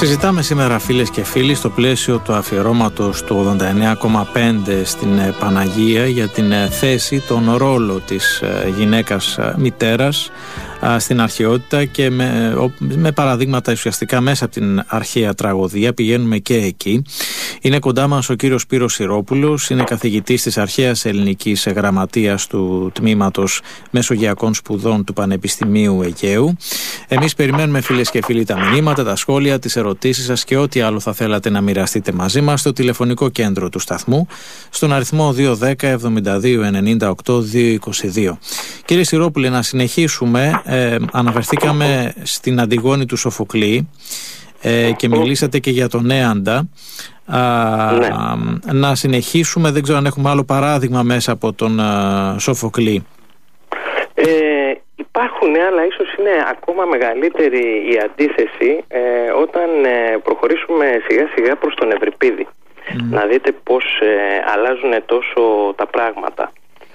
Συζητάμε σήμερα, φίλες και φίλοι, στο πλαίσιο του αφιερώματος του 89,5 στην Παναγία για την θέση, τον ρόλο της γυναίκας μητέρας στην αρχαιότητα και με παραδείγματα ουσιαστικά μέσα από την αρχαία τραγωδία. Πηγαίνουμε και εκεί. Είναι κοντά μας ο κύριος Σπύρος Συρόπουλος, είναι καθηγητής της αρχαίας ελληνικής γραμματείας του Τμήματος Μεσογειακών Σπουδών του Πανεπιστημίου Αιγαίου. Εμείς περιμένουμε, φίλες και φίλοι, τα μηνύματα, τα σχόλια, τις ερωτήσεις σας και ό,τι άλλο θα θέλατε να μοιραστείτε μαζί μας στο τηλεφωνικό κέντρο του σταθμού, στον αριθμό 210 72 98 222. Κύριε Συρόπουλε, να συνεχίσουμε. Αναφερθήκαμε στην Αντιγόνη του Σοφοκλή και μιλήσατε και για τον Έαντα. Ναι. Να συνεχίσουμε, δεν ξέρω αν έχουμε άλλο παράδειγμα μέσα από τον Σοφοκλή. Υπάρχουν, αλλά ίσως είναι ακόμα μεγαλύτερη η αντίθεση όταν προχωρήσουμε σιγά σιγά προς τον Ευρυπίδη. Να δείτε πως αλλάζουν τόσο τα πράγματα.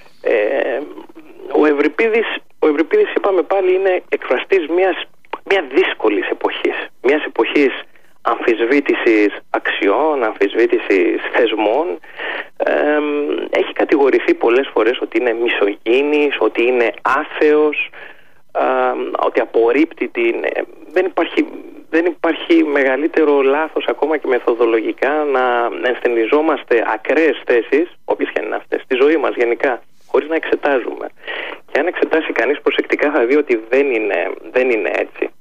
Ο Ευρυπίδης, είπαμε πάλι, είναι εκφραστής μια δύσκολης εποχής. Μιας εποχής αμφισβήτησης αξιών, αμφισβήτησης θεσμών. Έχει κατηγορηθεί πολλές φορές ότι είναι μισογίνης, ότι είναι άθεος, ότι απορρίπτει δεν υπάρχει μεγαλύτερο λάθος ακόμα και μεθοδολογικά να ενσθενιζόμαστε ακραίες θέσεις, όποιες και είναι αυτές, στη ζωή μας γενικά, χωρίς να εξετάζουμε. Και αν εξετάσει κανείς προσεκτικά θα δει ότι δεν είναι έτσι.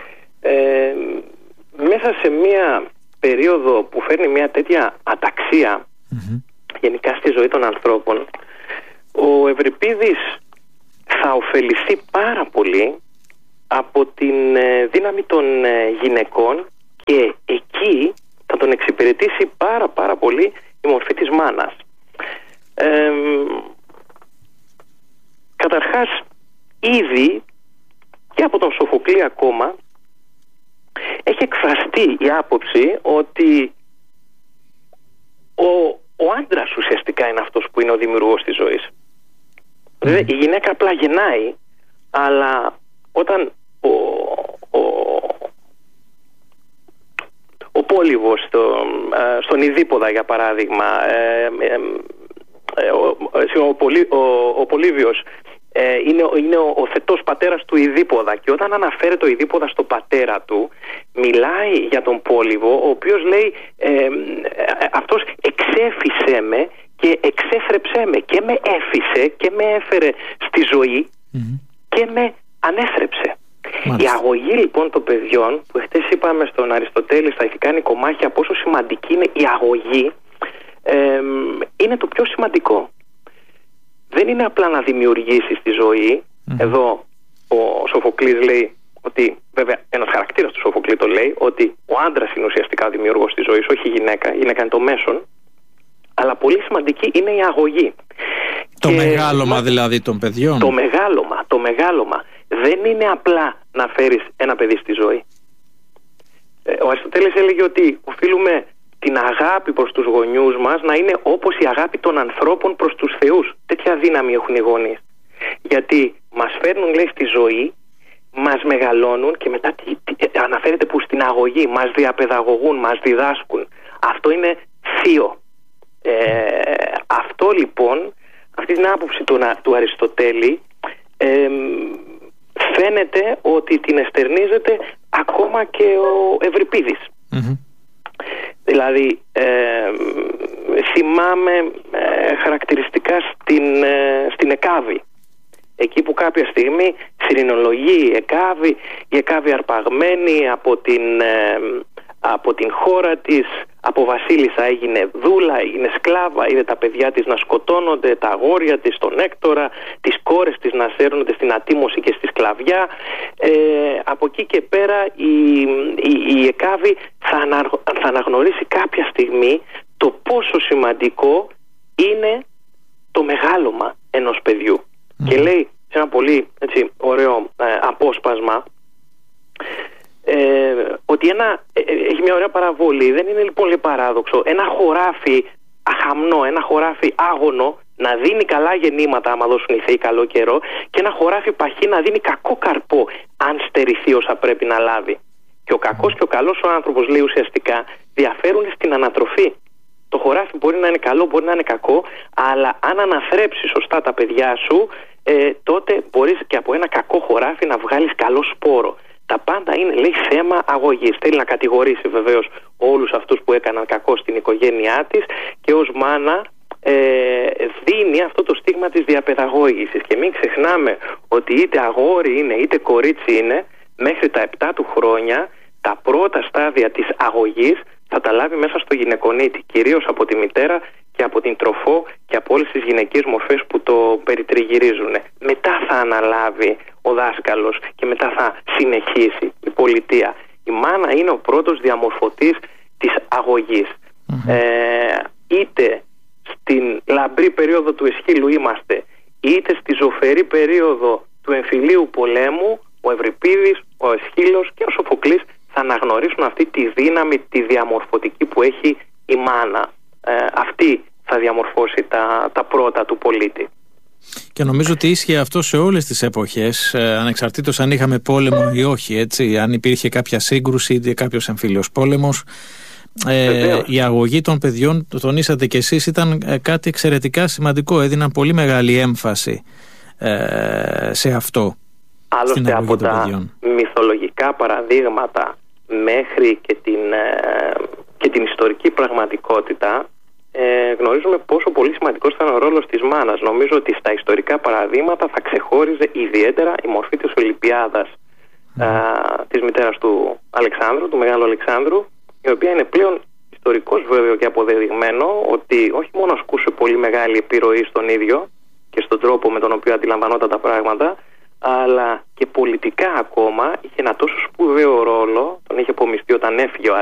Μέσα σε μια περίοδο που φέρνει μια τέτοια αταξία γενικά στη ζωή των ανθρώπων, ο Ευρυπίδης θα ωφεληθεί πάρα πολύ από την δύναμη των γυναικών και εκεί θα τον εξυπηρετήσει πάρα πολύ η μορφή της μάνας. Καταρχάς, ήδη και από τον Σοφοκλή ακόμα έχει εκφραστεί η άποψη ότι ο άντρας ουσιαστικά είναι αυτός που είναι ο δημιουργός της ζωής. Δηλαδή η γυναίκα απλά γεννάει, αλλά όταν ο Πόλιβος στον Ιδίποδα, για παράδειγμα, ο Πολύβιος είναι ο θετός πατέρας του Ιδίποδα, και όταν αναφέρεται ο Ιδίποδα στον πατέρα του, μιλάει για τον Πόλιβο, ο οποίος λέει αυτός εξέφυσε με και εξέθρεψέ με, και με έφυσε και με έφερε στη ζωή και με ανέθρεψε. Η αγωγή λοιπόν των παιδιών, που χτες είπαμε στον Αριστοτέλη στα ηθικά νοικομάχια πόσο σημαντική είναι η αγωγή, είναι το πιο σημαντικό. Δεν είναι απλά να δημιουργήσεις τη ζωή. Εδώ ο Σοφοκλής λέει ότι, βέβαια ένας χαρακτήρας του Σοφοκλή το λέει, ότι ο άντρας είναι ουσιαστικά ο δημιουργός της ζωής, όχι η γυναίκα. Η γυναίκα είναι το μέσον. Αλλά πολύ σημαντική είναι η αγωγή. Το μεγάλωμα δηλαδή των παιδιών. Το μεγάλωμα. Δεν είναι απλά να φέρεις ένα παιδί στη ζωή. Ο Αριστοτέλης έλεγε ότι οφείλουμε την αγάπη προς τους γονιούς μας να είναι όπως η αγάπη των ανθρώπων προς τους θεούς. Τέτοια δύναμη έχουν οι γονείς. Γιατί μας φέρνουν, λέει, στη ζωή, μας μεγαλώνουν και μετά αναφέρεται που στην αγωγή μας διαπαιδαγωγούν, μας διδάσκουν. Αυτό είναι θείο. Αυτό λοιπόν, αυτή την άποψη του Αριστοτέλη, φαίνεται ότι την εστερνίζεται ακόμα και ο Ευρυπίδης. Δηλαδή θυμάμαι χαρακτηριστικά στην Εκάβη, εκεί που κάποια στιγμή θρηνολογεί η Εκάβη αρπαγμένη από την χώρα της, από βασίλισσα έγινε δούλα, έγινε σκλάβα, είδε τα παιδιά της να σκοτώνονται, τα αγόρια της στον Έκτορα, τις κόρες της να σέρνονται στην ατίμωση και στη σκλαβιά. Από εκεί και πέρα η Εκάβη θα αναγνωρίσει κάποια στιγμή το πόσο σημαντικό είναι το μεγάλωμα ενός παιδιού. Και λέει σε ένα πολύ ωραίο απόσπασμα ότι έχει μια ωραία παραβολή. Δεν είναι λοιπόν παράδοξο ένα χωράφι αχαμνό, ένα χωράφι άγωνο να δίνει καλά γεννήματα άμα δώσουν οι θεοί καλό καιρό, και ένα χωράφι παχύ να δίνει κακό καρπό αν στερηθεί όσα πρέπει να λάβει. Και ο κακός και ο καλός ο άνθρωπος, λέει, ουσιαστικά διαφέρουν στην ανατροφή. Το χωράφι μπορεί να είναι καλό, μπορεί να είναι κακό, αλλά αν αναθρέψεις σωστά τα παιδιά σου, τότε μπορείς και από ένα κακό χωράφι να βγάλεις καλό σπόρο. Τα πάντα είναι, λέει, θέμα αγωγής. Θέλει να κατηγορήσει βεβαίως όλους αυτούς που έκαναν κακό στην οικογένειά της και ως μάνα δίνει αυτό το στίγμα της διαπαιδαγώγησης. Και μην ξεχνάμε ότι είτε αγόρι είναι είτε κορίτσι είναι, μέχρι τα 7 του χρόνια τα πρώτα στάδια της αγωγής θα τα λάβει μέσα στο γυναικονίτη, κυρίως από τη μητέρα και από την τροφό και από όλες τις γυναικείες μορφές που το περιτριγυρίζουν. Μετά θα αναλάβει ο δάσκαλος και μετά θα συνεχίσει η πολιτεία. Η μάνα είναι ο πρώτος διαμορφωτής της αγωγής. Είτε στην λαμπρή περίοδο του εσχύλου είμαστε, είτε στη ζωφερή περίοδο του εμφυλίου πολέμου, ο Ευρυπίδης, ο Εσχύλος και ο Σοφοκλής θα αναγνωρίσουν αυτή τη δύναμη, τη διαμορφωτική που έχει η μάνα. Αυτή θα διαμορφώσει τα πρώτα του πολίτη. Και νομίζω ότι ίσχυε αυτό σε όλες τις εποχές, ανεξαρτήτως αν είχαμε πόλεμο ή όχι, έτσι, αν υπήρχε κάποια σύγκρουση ή κάποιος εμφύλιος πόλεμος. Η αγωγή των παιδιών, το τονίσατε κι εσείς, ήταν κάτι εξαιρετικά σημαντικό. Έδιναν πολύ μεγάλη έμφαση σε αυτό. Άλλωστε από τα μυθολογικά παραδείγματα μέχρι και την ιστορική πραγματικότητα γνωρίζουμε πόσο πολύ σημαντικός ήταν ο ρόλος της μάνας. Νομίζω ότι στα ιστορικά παραδείγματα θα ξεχώριζε ιδιαίτερα η μορφή της Ολυμπιάδας της μητέρας του Αλεξάνδρου, του Μεγάλου Αλεξάνδρου, η οποία είναι πλέον ιστορικός βέβαιο και αποδεδειγμένο ότι όχι μόνο ασκούσε πολύ μεγάλη επιρροή στον ίδιο και στον τρόπο με τον οποίο αντιλαμβανόταν τα πράγματα, αλλά και πολιτικά ακόμα είχε ένα τόσο σπουδαίο ρόλο, τον είχε απομειστεί όταν έφυγε ο